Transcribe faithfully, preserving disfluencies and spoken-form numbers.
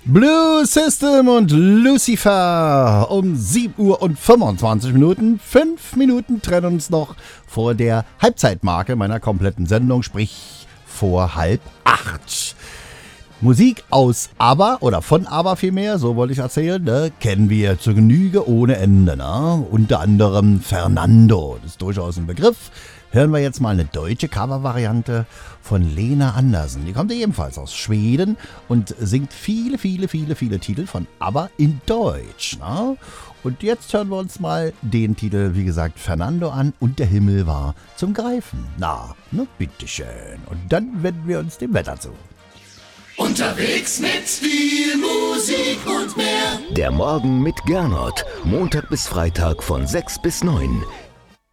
Blue System und Lucifer um sieben Uhr und fünfundzwanzig Minuten. Fünf Minuten trennen uns noch vor der Halbzeitmarke meiner kompletten Sendung, sprich vor halb acht. Musik aus ABBA oder von ABBA vielmehr, so wollte ich erzählen, ne, kennen wir zur Genüge ohne Ende. Ne? Unter anderem Fernando, das ist durchaus ein Begriff. Hören wir jetzt mal eine deutsche Covervariante von Lena Andersson. Die kommt ebenfalls aus Schweden und singt viele, viele, viele, viele Titel von ABBA in Deutsch. Ne? Und jetzt hören wir uns mal den Titel, wie gesagt, Fernando an und der Himmel war zum Greifen. Na, ne, bitteschön. Und dann wenden wir uns dem Wetter zu. Unterwegs mit viel Musik und mehr. Der Morgen mit Gernot. Montag bis Freitag von sechs bis neun.